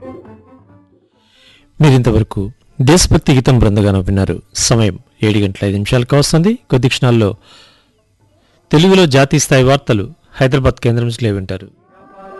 మీరింతవరకు దేశభక్తి గీతం బృందగానం విన్నారు. సమయం 7:05 వస్తుంది. కొద్ది క్షణాల్లో తెలుగులో జాతీయ స్థాయి వార్తలు హైదరాబాద్ కేంద్రం నుంచి వింటారు.